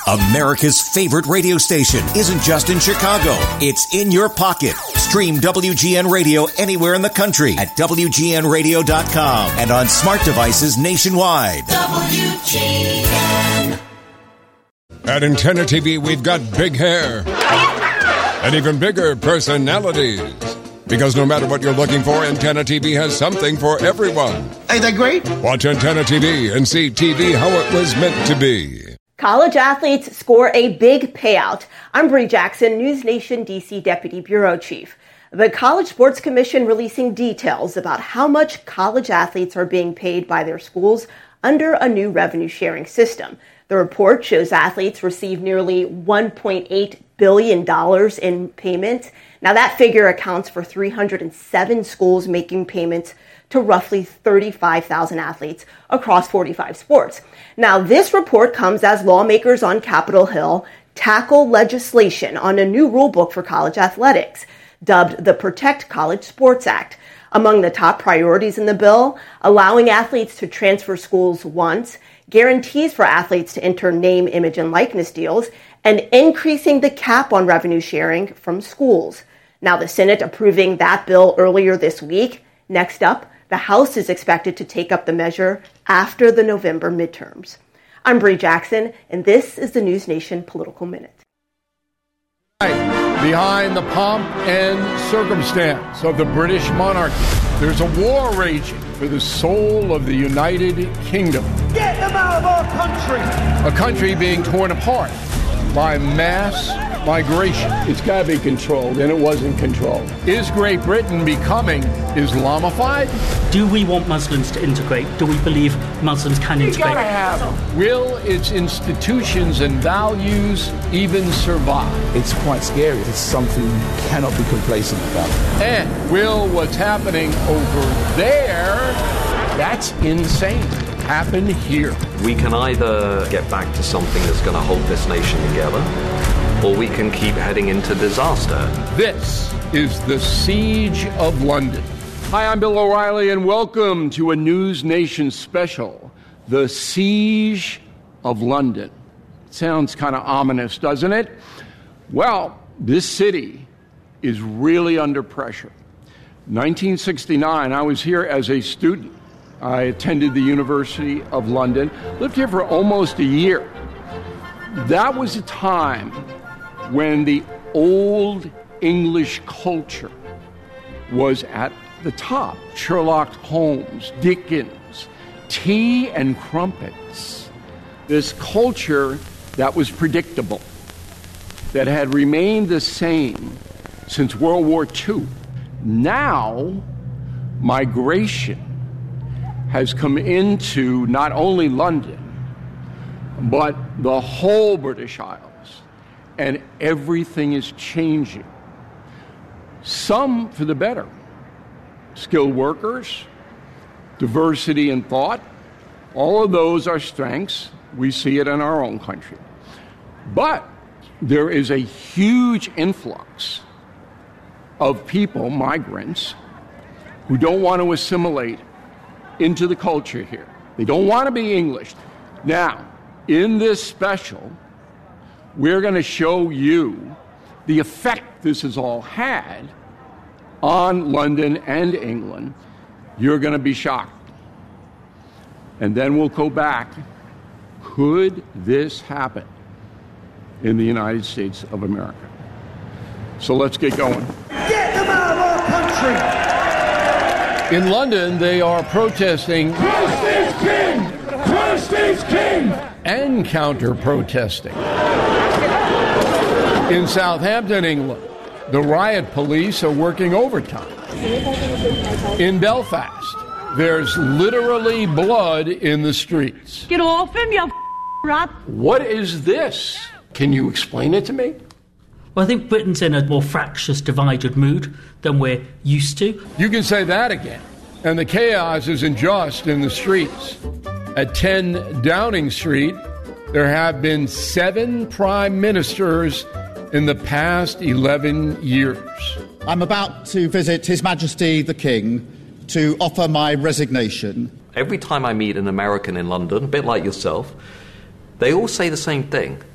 America's favorite radio station isn't just in Chicago. It's in your pocket. Stream WGN Radio anywhere in the country at WGNradio.com and on smart devices nationwide. WGN. At Antenna TV, we've got big hair and even bigger personalities. Because no matter what you're looking for, Antenna TV has something for everyone. Ain't that great? Watch Antenna TV and see TV how it was meant to be. College athletes score a big payout. I'm Bree Jackson, News Nation DC Deputy Bureau Chief. The College Sports Commission releasing details about how much college athletes are being paid by their schools under a new revenue sharing system. The report shows athletes receive nearly $1.8 billion in payments. Now, that figure accounts for 307 schools making payments to roughly 35,000 athletes across 45 sports. Now, this report comes as lawmakers on Capitol Hill tackle legislation on a new rulebook for college athletics, dubbed the Protect College Sports Act. Among the top priorities in the bill, allowing athletes to transfer schools once, guarantees for athletes to enter name, image, and likeness deals, and increasing the cap on revenue sharing from schools. Now, the Senate approving that bill earlier this week. Next up, the House is expected to take up the measure after the November midterms. I'm Bree Jackson, and this is the News Nation Political Minute. Behind the pomp and circumstance of the British monarchy, there's a war raging for the soul of the United Kingdom. Get them out of our country! A country being torn apart by mass migration. It's got to be controlled, and it wasn't controlled. Is Great Britain becoming Islamified? Do we want Muslims to integrate? Do we believe Muslims can integrate? You gotta have them. Will its institutions and values even survive? It's quite scary. It's something you cannot be complacent about. And will what's happening over there, that's insane, happen here? We can either get back to something that's going to hold this nation together, or we can keep heading into disaster. This is the Siege of London. Hi, I'm Bill O'Reilly, and welcome to a News Nation special, The Siege of London. Sounds kind of ominous, doesn't it? Well, this city is really under pressure. 1969, I was here as a student. I attended the University of London, lived here for almost a year. That was a time when the old English culture was at the top. Sherlock Holmes, Dickens, tea and crumpets. This culture that was predictable, that had remained the same since World War II. Now, migration has come into not only London, but the whole British Isles. And everything is changing. Some for the better. Skilled workers, diversity in thought, all of those are strengths. We see it in our own country. But there is a huge influx of people, migrants, who don't want to assimilate into the culture here. They don't want to be English. Now, in this special, we're going to show you the effect this has all had on London and England. You're going to be shocked. And then we'll go back. Could this happen in the United States of America? So let's get going. Get them out of our country! In London, they are protesting. Christ is king! Christ is king! And counter-protesting. In Southampton, England, the riot police are working overtime. In Belfast, there's literally blood in the streets. Get off him, you rat. What is this? Can you explain it to me? Well, I think Britain's in a more fractious, divided mood than we're used to. You can say that again. And the chaos isn't just in the streets. At 10 Downing Street, there have been 7 prime ministers in the past 11 years. I'm about to visit His Majesty the King to offer my resignation. Every time I meet an American in London, a bit like yourself, they all say the same thing.